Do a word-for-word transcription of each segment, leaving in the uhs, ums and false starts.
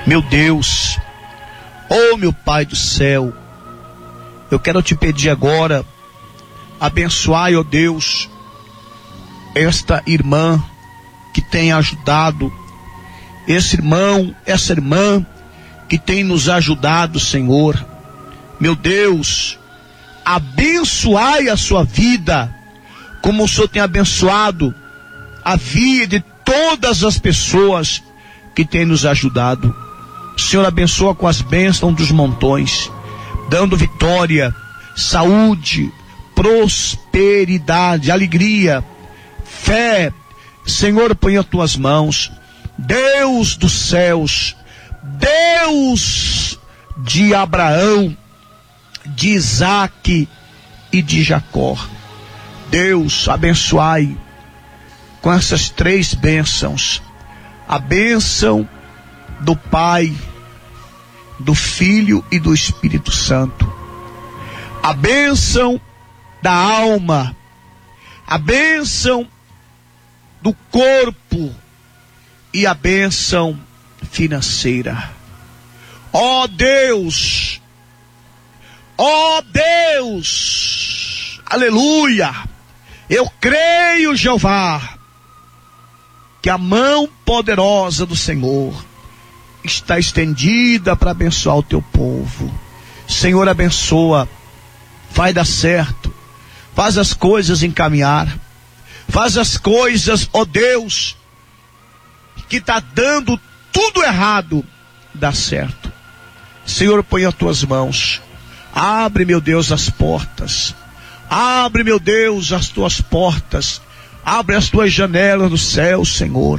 Meu Deus, oh meu Pai do céu, eu quero te pedir agora, abençoai, ó Deus, esta irmã que tem ajudado, esse irmão, essa irmã que tem nos ajudado, Senhor. Meu Deus, abençoai a sua vida, como o Senhor tem abençoado a vida de todas as pessoas que têm nos ajudado. Senhor, abençoa com as bênçãos dos montões, dando vitória, saúde, prosperidade, alegria, fé. Senhor, põe as tuas mãos. Deus dos céus, Deus de Abraão, de Isaque e de Jacó. Deus, abençoai com essas três bênçãos: a bênção do Pai, do Filho e do Espírito Santo, a bênção da alma, a bênção do corpo e a bênção financeira. Ó Deus, ó Deus, aleluia, eu creio, Jeová, que a mão poderosa do Senhor está estendida para abençoar o teu povo. Senhor, abençoa, vai dar certo, faz as coisas encaminhar, faz as coisas, ó Deus, que está dando tudo errado, dá certo. Senhor, põe as tuas mãos, abre, meu Deus, as portas, abre, meu Deus, as tuas portas, abre as tuas janelas do céu, Senhor,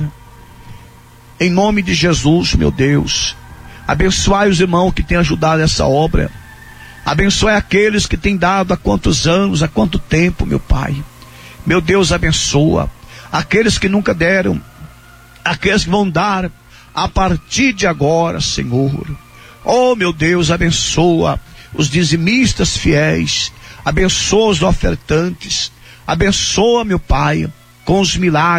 em nome de Jesus, meu Deus. Abençoai os irmãos que têm ajudado essa obra, abençoai aqueles que têm dado há quantos anos, há quanto tempo, meu Pai. Meu Deus, abençoa aqueles que nunca deram, aqueles que vão dar a partir de agora, Senhor. Oh, meu Deus, abençoa os dizimistas fiéis, abençoa os ofertantes, abençoa, meu Pai, com os milagres.